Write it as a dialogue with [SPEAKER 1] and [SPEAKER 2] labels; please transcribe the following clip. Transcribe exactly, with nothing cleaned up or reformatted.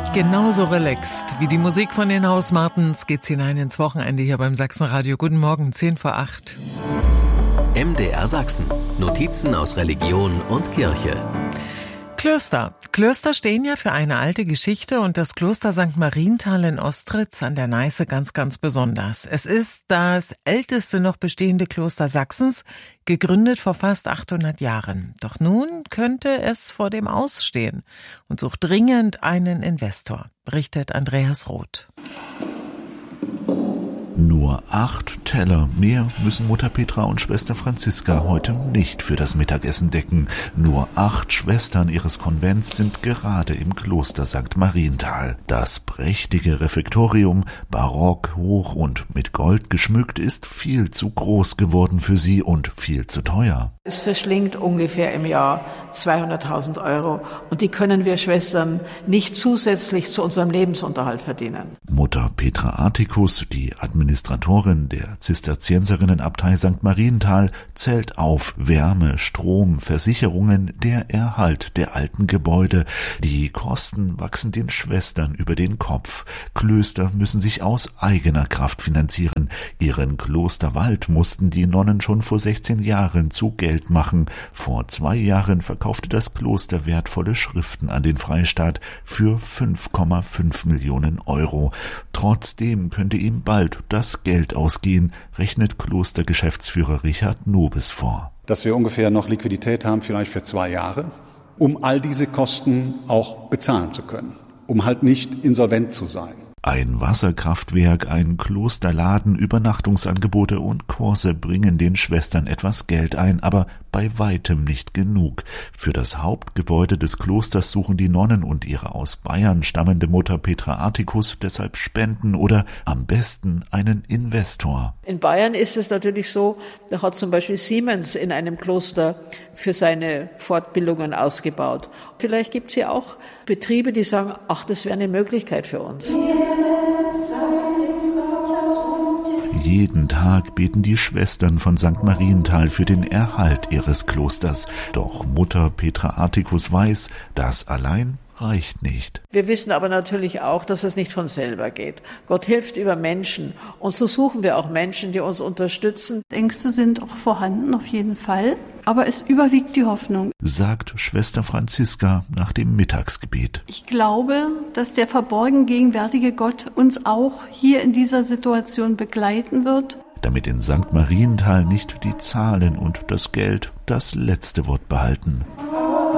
[SPEAKER 1] Genauso relaxed wie die Musik von den Hausmartens geht's hinein ins Wochenende hier beim Sachsenradio. Guten Morgen, zehn vor acht.
[SPEAKER 2] M D R Sachsen. Notizen aus Religion und Kirche.
[SPEAKER 1] Klöster. Klöster stehen ja für eine alte Geschichte und das Kloster Sankt Marienthal in Ostritz an der Neiße ganz, ganz besonders. Es ist das älteste noch bestehende Kloster Sachsens, gegründet vor fast achthundert Jahren. Doch nun könnte es vor dem Ausstehen und sucht dringend einen Investor, berichtet Andreas Roth.
[SPEAKER 3] Nur acht Teller mehr müssen Mutter Petra und Schwester Franziska heute nicht für das Mittagessen decken. Nur acht Schwestern ihres Konvents sind gerade im Kloster Sankt Marienthal. Das prächtige Refektorium, barock, hoch und mit Gold geschmückt, ist viel zu groß geworden für sie und viel zu teuer.
[SPEAKER 4] Es verschlingt ungefähr im Jahr zweihunderttausend Euro und die können wir Schwestern nicht zusätzlich zu unserem Lebensunterhalt verdienen.
[SPEAKER 3] Mutter Petra Atticus, die Administratorin der Zisterzienserinnenabtei Sankt Marienthal, zählt auf Wärme, Strom, Versicherungen, der Erhalt der alten Gebäude. Die Kosten wachsen den Schwestern über den Kopf. Klöster müssen sich aus eigener Kraft finanzieren. Ihren Klosterwald mussten die Nonnen schon vor sechzehn Jahren zu Geld machen. Vor zwei Jahren verkaufte das Kloster wertvolle Schriften an den Freistaat für fünf Komma fünf Millionen Euro. Trotzdem könnte ihm bald das Geld ausgehen, rechnet Klostergeschäftsführer Richard Nobes vor.
[SPEAKER 5] Dass wir ungefähr noch Liquidität haben, vielleicht für zwei Jahre, um all diese Kosten auch bezahlen zu können, um halt nicht insolvent zu sein.
[SPEAKER 3] Ein Wasserkraftwerk, ein Klosterladen, Übernachtungsangebote und Kurse bringen den Schwestern etwas Geld ein, aber bei weitem nicht genug. Für das Hauptgebäude des Klosters suchen die Nonnen und ihre aus Bayern stammende Mutter Petra Atticus deshalb Spenden oder am besten einen Investor.
[SPEAKER 4] In Bayern ist es natürlich so, da hat zum Beispiel Siemens in einem Kloster für seine Fortbildungen ausgebaut. Vielleicht gibt es ja auch Betriebe, die sagen, ach, das wäre eine Möglichkeit für uns.
[SPEAKER 3] Jeden Tag beten die Schwestern von Sankt Marienthal für den Erhalt ihres Klosters. Doch Mutter Petra Atticus weiß, das allein reicht nicht.
[SPEAKER 4] Wir wissen aber natürlich auch, dass es nicht von selber geht. Gott hilft über Menschen und so suchen wir auch Menschen, die uns unterstützen.
[SPEAKER 6] Ängste sind auch vorhanden, auf jeden Fall, aber es überwiegt die Hoffnung,
[SPEAKER 3] sagt Schwester Franziska nach dem Mittagsgebet.
[SPEAKER 6] Ich glaube, dass der verborgen gegenwärtige Gott uns auch hier in dieser Situation begleiten wird,
[SPEAKER 3] damit in Sankt Marienthal nicht die Zahlen und das Geld das letzte Wort behalten.